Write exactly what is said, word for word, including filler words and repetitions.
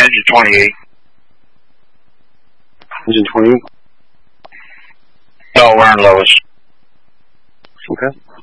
engine twenty-eight. Engine twenty-eight? No, we're in lowest. Okay.